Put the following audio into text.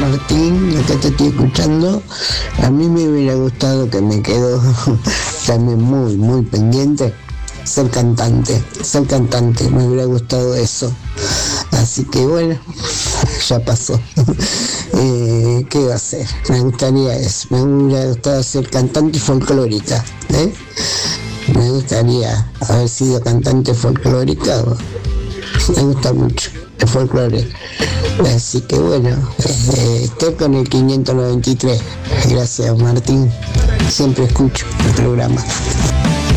Martín, acá te estoy escuchando. A mí me hubiera gustado, que me quedo también muy pendiente, ser cantante, me hubiera gustado eso. Así que bueno, ya pasó. ¿Qué va a hacer? Me gustaría eso, me hubiera gustado ser cantante folclórica, me gustaría haber sido cantante folclórica, me gusta mucho el folclore. Así que bueno, estoy con el 593. Gracias, Martín, siempre escucho el programa.